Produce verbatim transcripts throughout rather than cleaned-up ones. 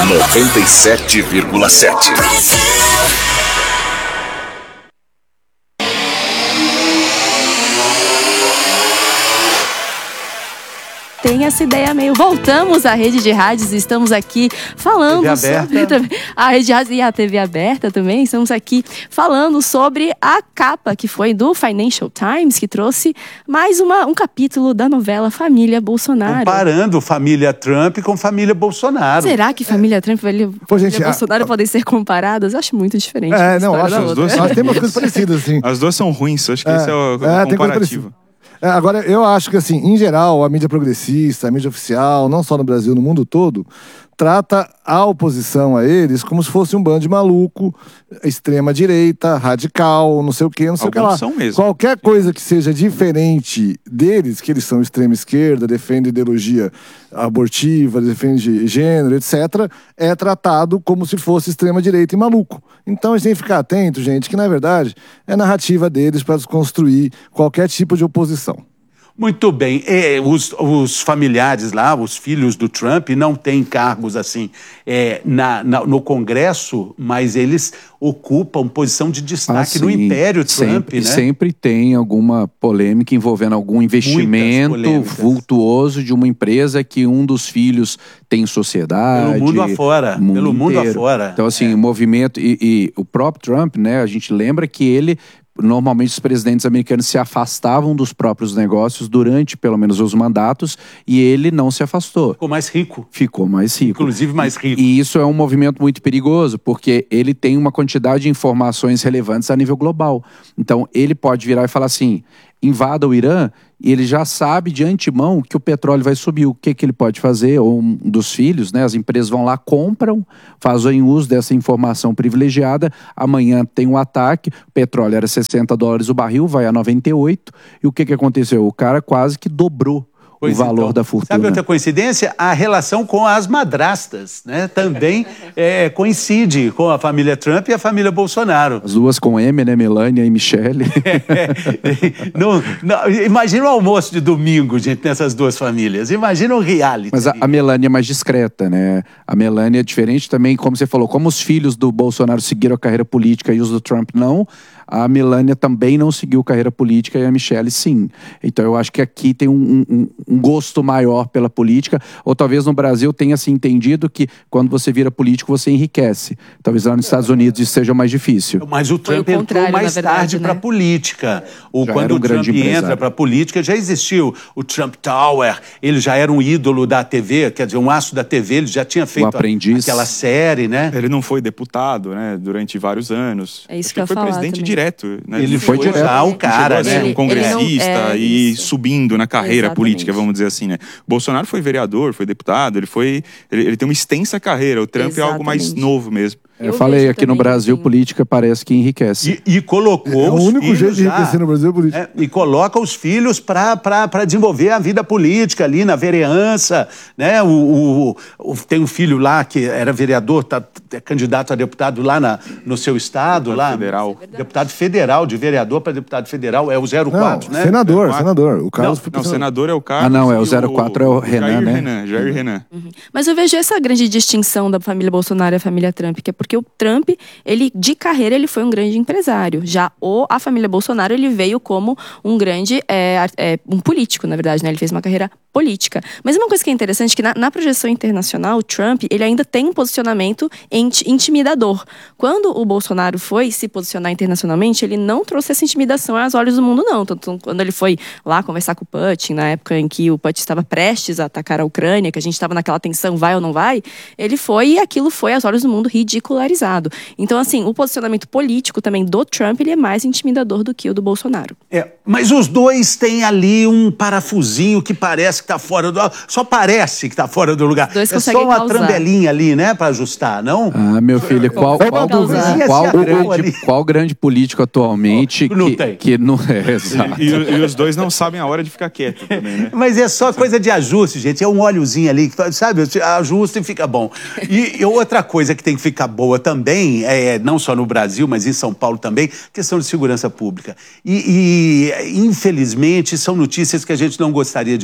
noventa e sete vírgula sete. Tem essa ideia meio... Voltamos à rede de rádios, estamos aqui falando T V sobre... aberta. A rede de rádios e a T V aberta também. Estamos aqui falando sobre a capa que foi do Financial Times, que trouxe mais uma, um capítulo da novela Família Bolsonaro. Comparando família Trump com família Bolsonaro. Será que família Trump e família, Pô, gente, família Bolsonaro a- podem ser comparadas? Eu acho muito diferente. É, uma não, história acho da as outra. duas, nós temos coisas parecidas, assim. As duas são ruins, acho que É, esse é o, o é, tem coisa comparativo. parecida. É, agora, eu acho que, assim, em geral, a mídia progressista, a mídia oficial, não só no Brasil, no mundo todo, trata a oposição a eles como se fosse um bando de maluco, extrema-direita, radical, não sei o quê, não sei o que lá. Alguns são mesmo. Qualquer coisa que seja diferente deles, que eles são extrema-esquerda, defendem ideologia abortiva, defende gênero, etcétera, é tratado como se fosse extrema-direita e maluco. Então a gente tem que ficar atento, gente, que na verdade é a narrativa deles para desconstruir qualquer tipo de oposição. Muito bem. É, os, os familiares lá, os filhos do Trump, não têm cargos assim é, na, na- no Congresso, mas eles ocupam posição de destaque no Ah, sim. Império Trump, sempre, né? Sempre tem alguma polêmica envolvendo algum investimento polêmicas. vultuoso de uma empresa que um dos filhos tem sociedade. Pelo mundo afora, mundo pelo mundo inteiro. afora. Então, assim, É. o movimento... E, e o próprio Trump, né, a gente lembra que ele... Normalmente os presidentes americanos se afastavam dos próprios negócios durante, pelo menos, os mandatos, e ele não se afastou. Ficou mais rico. Ficou mais rico. Inclusive mais rico. E isso é um movimento muito perigoso, porque ele tem uma quantidade de informações relevantes a nível global. Então, ele pode virar e falar assim, invada o Irã, e ele já sabe de antemão que o petróleo vai subir. O que, que ele pode fazer? Ou um dos filhos, né? As empresas vão lá, compram, fazem uso dessa informação privilegiada. Amanhã tem um ataque, o petróleo era sessenta dólares o barril, vai a noventa e oito. E o que, que aconteceu? O cara quase que dobrou Pois o valor então. da fortuna. Sabe outra coincidência? A relação com as madrastas, né? Também é, coincide com a família Trump e a família Bolsonaro. As duas com M, né? Melania e Michele. Não, não, imagina o almoço de domingo, gente, nessas duas famílias. Imagina um reality. Mas a, a Melania é mais discreta, né? A Melania é diferente também, como você falou, como os filhos do Bolsonaro seguiram a carreira política e os do Trump não, a Melania também não seguiu carreira política e a Michele sim. Então eu acho que aqui tem um, um, um gosto maior pela política, ou talvez no Brasil tenha se entendido que quando você vira político você enriquece. Talvez lá nos Estados Unidos isso seja mais difícil. Mas o Trump Foi o entrou contrário, mais na verdade, tarde né? para a política. O, Já quando era um o Trump grande empresário. entra para a política, já existiu o Trump Tower. Ele já era um ídolo da T V, quer dizer, um aço da T V. Ele já tinha feito a- Aprendiz. aquela série, né? Ele não foi deputado, né, durante vários anos. É isso Acho que eu ia foi falar presidente também. direto, né? Ele Não foi direto. já o Não cara, chegou a ser né? um congressista Ele não- é, e isso. subindo na carreira Exatamente. política, vamos dizer assim, né? Bolsonaro foi vereador, foi deputado, ele foi, ele, ele tem uma extensa carreira. O Trump é algo mais Exatamente. novo mesmo. Eu, Eu falei, vejo aqui no também Brasil, que tem- política parece que enriquece. E, e colocou É o os único filhos jeito de já, enriquecer no Brasil é política. né? E coloca os filhos para desenvolver a vida política ali na vereança, né? O, o- o- tem um filho lá que era vereador, tá, é candidato a deputado lá na, no seu estado, Deputado lá. federal. Deputado federal, de vereador para deputado federal, é o zero Não, quatro, né? senador, Não, senador. O Carlos não, foi Não, pro senador é o Carlos. Ah, não, é o e zero quatro é o Renan, Jair né? Renan, Jair Renan. Mas eu vejo essa grande distinção da família Bolsonaro e a família Trump, que é porque o Trump, ele de carreira, ele foi um grande empresário. Já o, a família Bolsonaro, ele veio como um grande, é, ar- é, um político, na verdade, né? Ele fez uma carreira política. Mas uma coisa que é interessante é que na, na projeção internacional, o Trump, ele ainda tem um posicionamento inti- intimidador. Quando o Bolsonaro foi se posicionar internacionalmente, ele não trouxe essa intimidação aos olhos do mundo, não. Tanto quando ele foi lá conversar com o Putin, na época em que o Putin estava prestes a atacar a Ucrânia, que a gente estava naquela tensão, vai ou não vai, ele foi e aquilo foi, aos olhos do mundo, ridicularizado. Então, assim, o posicionamento político também do Trump, ele é mais intimidador do que o do Bolsonaro. É, mas os dois têm ali um parafusinho que parece que está fora do... Só parece que está fora do lugar. Os dois É só conseguem uma causar. trambelinha ali, né, para ajustar, não? Ah, meu filho, qual, Foi qual, uma dúvida. qual, Esse atrão ali. grande, qual grande político atualmente Não que tem. que não é, exato. E, e os dois não sabem a hora de ficar quieto também, né? Mas é só coisa de ajuste, gente. É um óleozinho ali, que faz, sabe? Ajusta e fica bom. E, e outra coisa que tem que ficar boa também, é, não só no Brasil, mas em São Paulo também, questão de segurança pública. E, e, infelizmente, são notícias que a gente não gostaria de dar, mas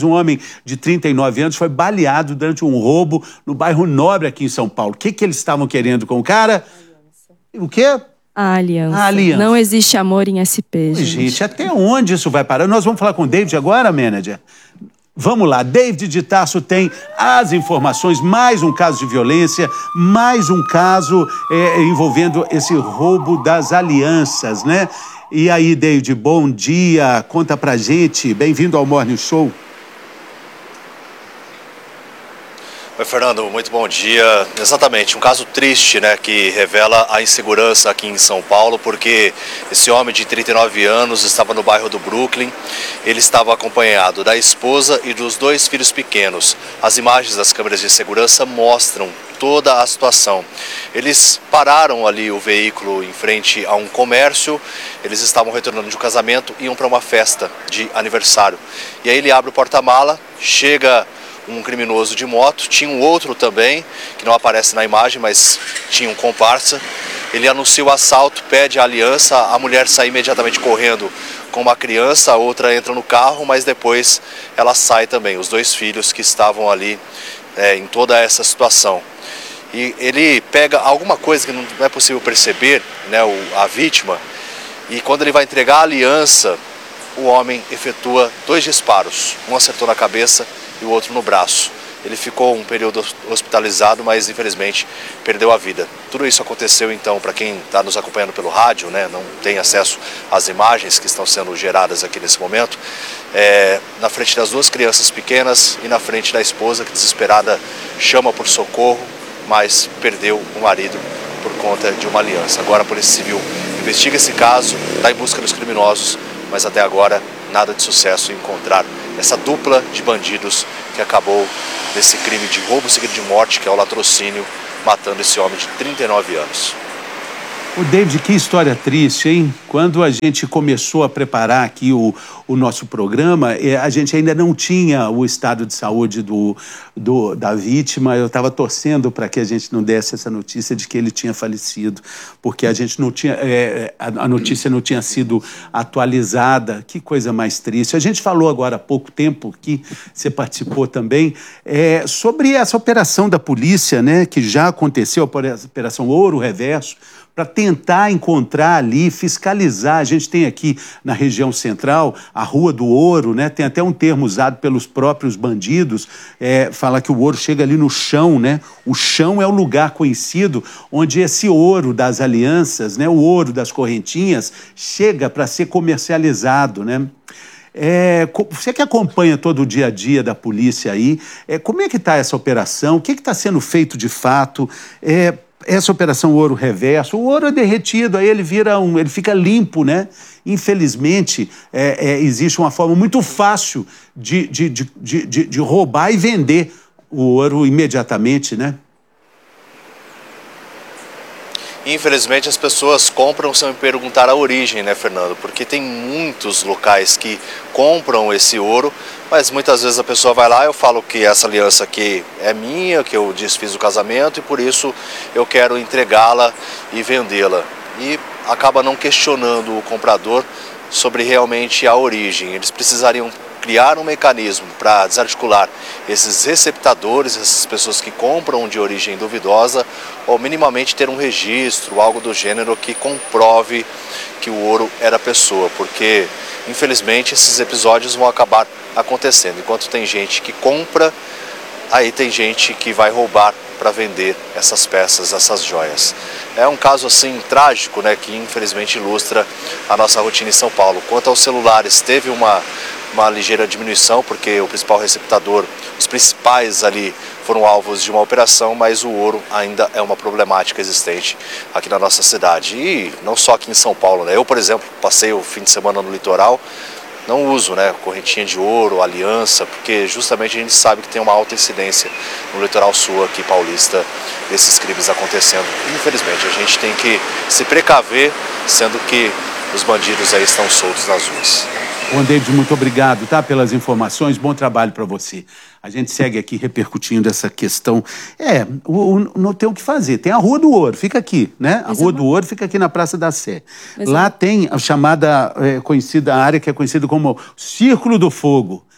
um homem de trinta e nove anos foi baleado durante um roubo no bairro Nobre aqui em São Paulo. O que, que eles estavam querendo com o cara? O quê? A aliança. A aliança. Não existe amor em S P, gente. Gente, até onde isso vai parar? Nós vamos falar com o David agora, manager? Vamos lá, David de Tarso tem as informações, mais um caso de violência, mais um caso é, envolvendo esse roubo das alianças, né? E aí, David, bom dia, conta pra gente, bem-vindo ao Morning Show. Oi, Fernando, muito bom dia. Exatamente, um caso triste, né, que revela a insegurança aqui em São Paulo, porque esse homem de trinta e nove anos estava no bairro do Brooklyn, ele estava acompanhado da esposa e dos dois filhos pequenos. As imagens das câmeras de segurança mostram toda a situação. Eles pararam ali o veículo em frente a um comércio, eles estavam retornando de um casamento e iam para uma festa de aniversário. E aí ele abre o porta-mala, chega um criminoso de moto, tinha um outro também, que não aparece na imagem, mas tinha um comparsa. Ele anuncia o assalto, pede a aliança, a mulher sai imediatamente correndo com uma criança, a outra entra no carro, mas depois ela sai também, os dois filhos que estavam ali é, em toda essa situação. E ele pega alguma coisa que não é possível perceber, né, o, a vítima, e quando ele vai entregar a aliança, o homem efetua dois disparos, um acertou na cabeça e o outro no braço. Ele ficou um período hospitalizado, mas infelizmente perdeu a vida. Tudo isso aconteceu então, para quem está nos acompanhando pelo rádio, né, não tem acesso às imagens que estão sendo geradas aqui nesse momento, é, na frente das duas crianças pequenas e na frente da esposa que desesperada chama por socorro, mas perdeu o marido por conta de uma aliança. Agora a Polícia Civil investiga esse caso, está em busca dos criminosos, mas até agora nada de sucesso em encontrar essa dupla de bandidos que acabou nesse crime de roubo seguido de morte, que é o latrocínio, matando esse homem de trinta e nove anos. O David, que história triste, hein? Quando a gente começou a preparar aqui o, o nosso programa, a gente ainda não tinha o estado de saúde do, do, da vítima. Eu estava torcendo para que a gente não desse essa notícia de que ele tinha falecido, porque a gente não tinha, é, a notícia não tinha sido atualizada. Que coisa mais triste. A gente falou agora há pouco tempo, que você participou também, é, sobre essa operação da polícia, né, que já aconteceu, a Operação Ouro Reverso, para tentar encontrar ali, fiscalizar. A gente tem aqui na região central a Rua do Ouro, né? Tem até um termo usado pelos próprios bandidos, é, fala que o ouro chega ali no chão, né? O chão é o lugar conhecido onde esse ouro das alianças, né? O ouro das correntinhas, chega para ser comercializado, né? É, você que acompanha todo o dia a dia da polícia aí, é, como é que está essa operação? O que está sendo feito de fato? É, essa operação Ouro Reverso, o ouro é derretido, aí ele vira um, ele fica limpo, né? Infelizmente, é, é, existe uma forma muito fácil de, de, de, de, de, de roubar e vender o ouro imediatamente, né? Infelizmente as pessoas compram sem perguntar a origem, né, Fernando? Porque tem muitos locais que compram esse ouro, mas muitas vezes a pessoa vai lá, eu falo que essa aliança aqui é minha, que eu desfiz o casamento e por isso eu quero entregá-la e vendê-la. E acaba não questionando o comprador sobre realmente a origem. Eles precisariam criar um mecanismo para desarticular esses receptadores, essas pessoas que compram de origem duvidosa, ou minimamente ter um registro, algo do gênero que comprove que o ouro era pessoa, porque infelizmente esses episódios vão acabar acontecendo. Enquanto tem gente que compra, aí tem gente que vai roubar para vender essas peças, essas joias. É um caso assim trágico, né, que infelizmente ilustra a nossa rotina em São Paulo. Quanto aos celulares, teve uma uma ligeira diminuição, porque o principal receptador, os principais ali foram alvos de uma operação, mas o ouro ainda é uma problemática existente aqui na nossa cidade. E não só aqui em São Paulo, né? Eu, por exemplo, passei o fim de semana no litoral, não uso, né, correntinha de ouro, aliança, porque justamente a gente sabe que tem uma alta incidência no litoral sul aqui paulista desses crimes acontecendo. Infelizmente, a gente tem que se precaver, sendo que os bandidos aí estão soltos nas ruas. Bom, David, muito obrigado, tá, pelas informações. Bom trabalho para você. A gente segue aqui repercutindo essa questão. É, o, o, não tem o que fazer. Tem a Rua do Ouro, fica aqui, né? A Rua do Ouro fica aqui na Praça da Sé. Lá tem a chamada, é, conhecida, a área que é conhecida como Círculo do Fogo.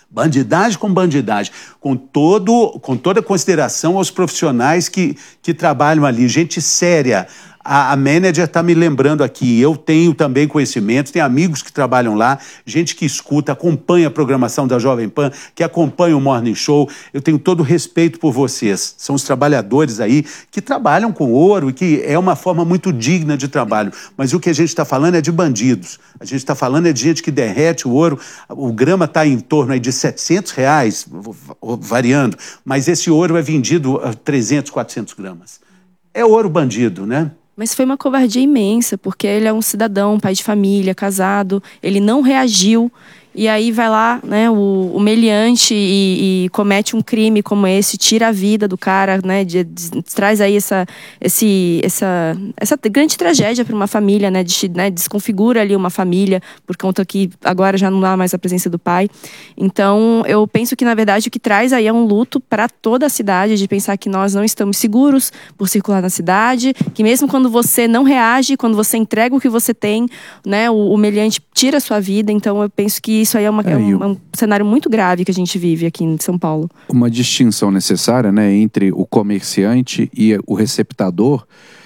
Bandidagem com bandidagem, com, todo, com toda consideração aos profissionais que, que trabalham ali, gente séria. A, a manager está me lembrando aqui, eu tenho também conhecimento, tenho amigos que trabalham lá, gente que escuta, acompanha a programação da Jovem Pan, que acompanha o Morning Show. Eu tenho todo o respeito por vocês. São os trabalhadores aí que trabalham com ouro e que é uma forma muito digna de trabalho. Mas o que a gente está falando é de bandidos. A gente está falando é de gente que derrete o ouro. O grama está em torno aí de setecentos reais, variando, mas esse ouro é vendido a trezentos, quatrocentos gramas. É ouro bandido, né? Mas foi uma covardia imensa, porque ele é um cidadão, pai de família, casado, ele não reagiu. E aí vai lá, né, o, o meliante e, e comete um crime como esse, tira a vida do cara, né, de, de, traz aí essa, esse, essa, essa grande tragédia para uma família, né, de, né, desconfigura ali uma família, por conta que agora já não há mais a presença do pai. Então, eu penso que, na verdade, o que traz aí é um luto para toda a cidade, de pensar que nós não estamos seguros por circular na cidade, que mesmo quando você não reage, quando você entrega o que você tem, né, o, o meliante tira a sua vida. Então, eu penso que isso aí é, uma, é, é, um, é um cenário muito grave que a gente vive aqui em São Paulo. Uma distinção necessária, né, entre o comerciante e o receptador,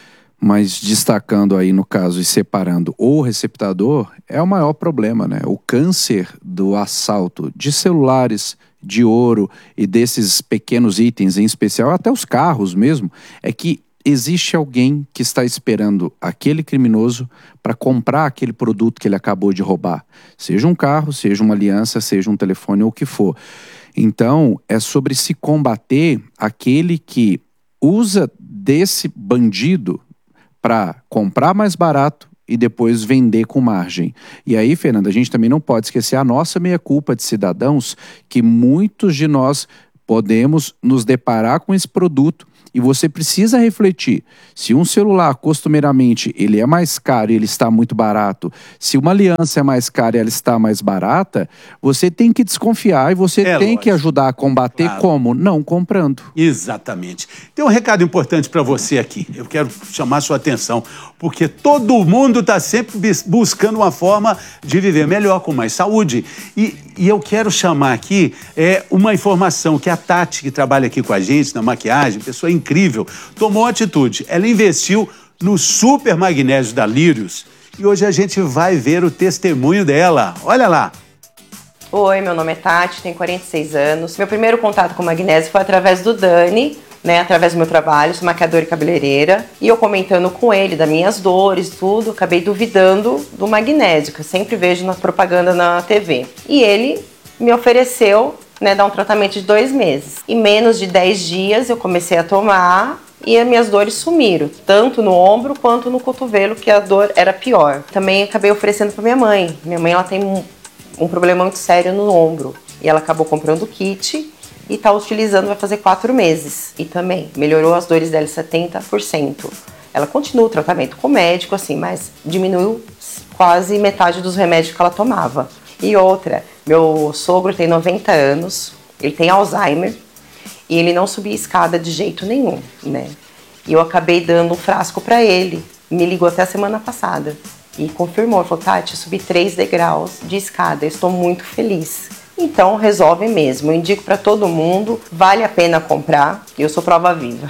mas destacando aí no caso e separando o receptador, é o maior problema, né? O câncer do assalto de celulares, de ouro e desses pequenos itens, em especial até os carros mesmo, é que existe alguém que está esperando aquele criminoso para comprar aquele produto que ele acabou de roubar. Seja um carro, seja uma aliança, seja um telefone ou o que for. Então, é sobre se combater aquele que usa desse bandido para comprar mais barato e depois vender com margem. E aí, Fernanda, a gente também não pode esquecer a nossa meia-culpa de cidadãos, que muitos de nós podemos nos deparar com esse produto. E você precisa refletir, se um celular costumeiramente ele é mais caro e ele está muito barato, se uma aliança é mais cara e ela está mais barata, você tem que desconfiar e você é tem lógico. que ajudar a combater. Claro. Como? Não comprando. Exatamente. Tem um recado importante para você aqui, eu quero chamar a sua atenção, porque todo mundo está sempre buscando uma forma de viver melhor, com mais saúde. E, e eu quero chamar aqui é, uma informação que a Tati, que trabalha aqui com a gente na maquiagem, pessoa incrível, tomou atitude. Ela investiu no super magnésio da Lírios e hoje a gente vai ver o testemunho dela. Olha lá. Oi, meu nome é Tati, tenho quarenta e seis anos. Meu primeiro contato com magnésio foi através do Dani, né, através do meu trabalho, sou maquiadora e cabeleireira, e eu comentando com ele das minhas dores, tudo, acabei duvidando do magnésio, que eu sempre vejo na propaganda na T V. E ele me ofereceu, né, dar um tratamento de dois meses. Em menos de dez dias eu comecei a tomar e as minhas dores sumiram, tanto no ombro quanto no cotovelo, que a dor era pior. Também acabei oferecendo para minha mãe. Minha mãe, ela tem um, um problema muito sério no ombro e ela acabou comprando o kit e está utilizando, vai fazer quatro meses. E também melhorou as dores dela em setenta por cento. Ela continua o tratamento com o médico, assim, mas diminuiu quase metade dos remédios que ela tomava. E outra, meu sogro tem noventa anos, ele tem Alzheimer e ele não subia escada de jeito nenhum, né? E eu acabei dando um frasco para ele, me ligou até a semana passada e confirmou, falou, Tati, eu subi três degraus de escada, eu estou muito feliz. Então resolve mesmo, eu indico para todo mundo, vale a pena comprar, eu sou prova viva.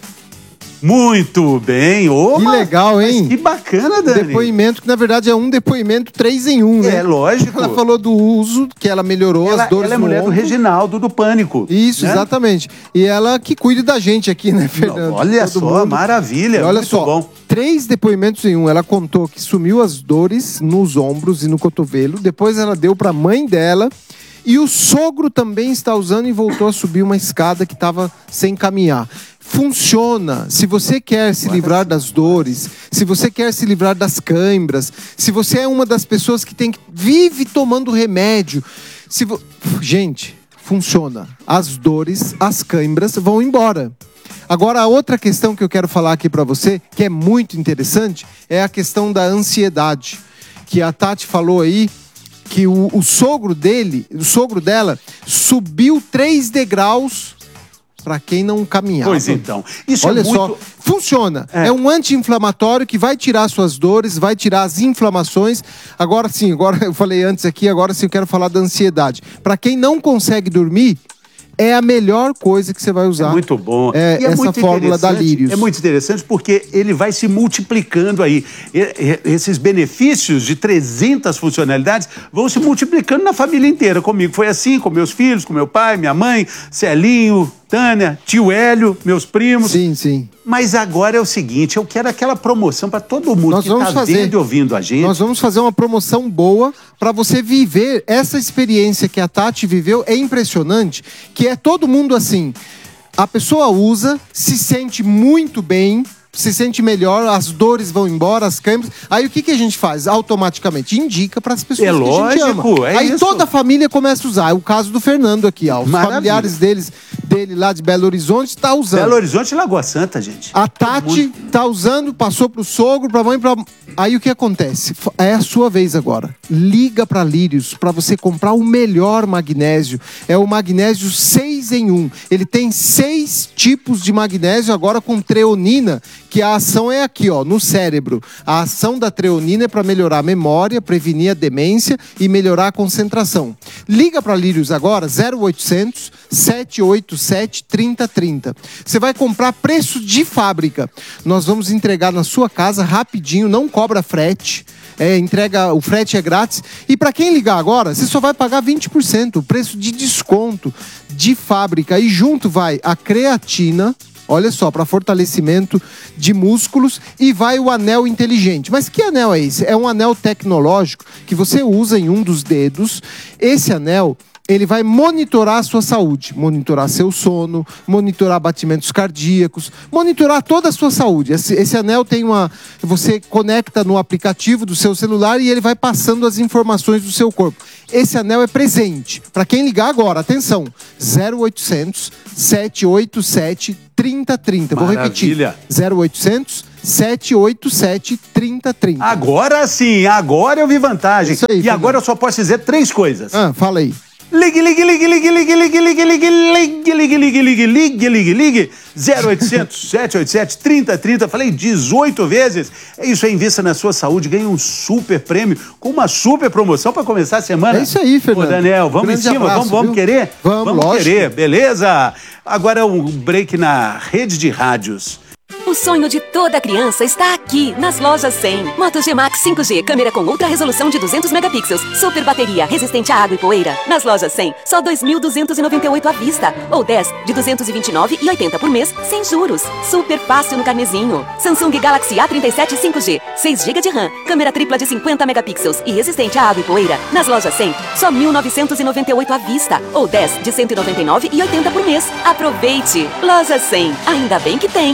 Muito bem, ô, que legal, hein? Que bacana, Dani. Depoimento que na verdade é um depoimento três em um, né? É, lógico. Ela falou do uso, que ela melhorou ela, as dores Ela é no mulher ombro. do Reginaldo, do Pânico. Isso, né? Exatamente. E ela que cuide da gente aqui, né, Fernando? Olha Todo só, mundo. maravilha. E olha muito só, bom. Três depoimentos em um. Ela contou que sumiu as dores nos ombros e no cotovelo. Depois ela deu pra mãe dela. E o sogro também está usando e voltou a subir uma escada que estava sem caminhar. Funciona. Se você quer se livrar das dores, se você quer se livrar das câimbras, se você é uma das pessoas que tem que vive tomando remédio, se vo... gente, funciona. As dores, as câimbras vão embora. Agora, a outra questão que eu quero falar aqui para você, que é muito interessante, é a questão da ansiedade, que a Tati falou aí, que o, o sogro dele, o sogro dela, subiu três degraus para quem não caminhava. Pois então. Isso Olha é muito... só, funciona. É. É. um anti-inflamatório que vai tirar suas dores, vai tirar as inflamações. Agora sim, agora eu falei antes aqui, agora sim eu quero falar da ansiedade. Para quem não consegue dormir, é a melhor coisa que você vai usar. É muito bom. É, E é essa muito fórmula da interessante- Lírios. É muito interessante porque ele vai se multiplicando aí. E- e- esses benefícios de trezentas funcionalidades vão se multiplicando na família inteira. Comigo foi assim, com meus filhos, com meu pai, minha mãe, Celinho, Tânia, tio Hélio, meus primos. Sim, sim. Mas agora é o seguinte, eu quero aquela promoção para todo mundo Nós que vamos está fazer. vendo e ouvindo a gente. Nós vamos fazer uma promoção boa para você viver essa experiência que a Tati viveu. É impressionante, que é todo mundo assim. A pessoa usa, se sente muito bem, se sente melhor, as dores vão embora, as câimbras. Aí o que, que a gente faz? Automaticamente indica para as pessoas É que a gente lógico, ama. é Aí isso. toda a família começa a usar. É o caso do Fernando aqui, ó. Os Maravilha. familiares deles, dele lá de Belo Horizonte está usando. Belo Horizonte e Lagoa Santa, gente. A Tati tá usando, passou pro sogro, pra mãe, pra... Aí o que acontece? F- É a sua vez agora. Liga pra Lírios pra você comprar o melhor magnésio. É o magnésio seis em um. Ele tem seis tipos de magnésio agora com treonina, que a ação é aqui, ó, no cérebro. A ação da treonina é pra melhorar a memória, prevenir a demência e melhorar a concentração. Liga pra Lírios agora, zero oitocentos, sete oito sete, trinta trinta. Você vai comprar preço de fábrica. Nós vamos entregar na sua casa rapidinho, não cobra frete. É, entrega, o frete é grátis. E para quem ligar agora, você só vai pagar vinte por cento, o preço de desconto de fábrica. E junto vai a creatina, olha só, para fortalecimento de músculos, e vai o anel inteligente. Mas que anel é esse? É um anel tecnológico que você usa em um dos dedos. Esse anel, ele vai monitorar a sua saúde, monitorar seu sono, monitorar batimentos cardíacos, monitorar toda a sua saúde. Esse, esse anel tem uma... Você conecta no aplicativo do seu celular e ele vai passando as informações do seu corpo. Esse anel é presente. Para quem ligar agora, atenção, zero oitocentos, sete oito sete, trinta trinta. Vou repetir. Maravilha. zero oitocentos, sete oito sete, trinta trinta. Agora sim, agora eu vi vantagem. Isso aí, e Fernando. agora eu só posso dizer três coisas. Ah, fala aí. Ligue, ligue, ligue, ligue, ligue, ligue, ligue, ligue, ligue, ligue, ligue, ligue, ligue, ligue, ligue, zero oitocentos, sete oito sete, trinta trinta, falei dezoito vezes. É isso aí, invista na sua saúde, ganha um super prêmio com uma super promoção para começar a semana. É isso aí, Fernando. Ô, Daniel, vamos Grande em cima, abraço, vamos, vamos viu? querer? Vamos, lógico. querer, beleza? Agora um break na rede de rádios. O sonho de toda criança está aqui, nas lojas cem. Moto G-Max cinco G, câmera com ultra resolução de duzentos megapixels, super bateria, resistente a água e poeira. Nas lojas cem, só dois mil duzentos e noventa e oito à vista, ou dez de duzentos e vinte e nove reais e oitenta por mês, sem juros. Super fácil no carnezinho. Samsung Galaxy A trinta e sete cinco G, seis gigas de RAM, câmera tripla de cinquenta megapixels e resistente a água e poeira. Nas lojas cem, só mil novecentos e noventa e oito à vista, ou dez de cento e noventa e nove reais e oitenta por mês. Aproveite! Loja cem, ainda bem que tem.